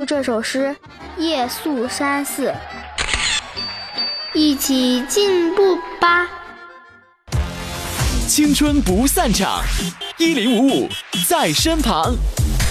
这首诗《夜宿山寺》， 一起进步吧！ 青春不散场，1055在身旁。